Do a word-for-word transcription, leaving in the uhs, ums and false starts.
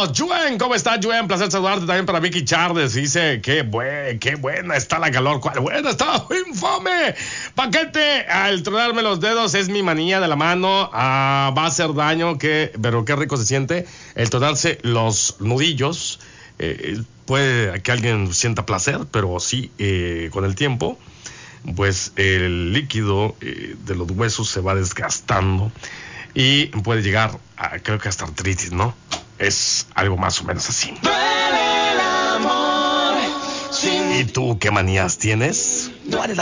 Vámonos, Juen, ¿cómo está, Juen? Placer saludarte también para Vicky Chardes. Dice, qué, buen, qué buena está la calor. ¿Cuál buena está? ¡Infame! Paquete, al tronarme los dedos es mi manilla de la mano. Ah, va a hacer daño, que, pero qué rico se siente el tronarse los nudillos. Eh, puede que alguien sienta placer, pero sí, eh, con el tiempo, pues el líquido eh, de los huesos se va desgastando y puede llegar a, creo que hasta artritis, ¿no? Es algo más o menos así. ¿Y tú qué manías tienes? ¿Cuál es la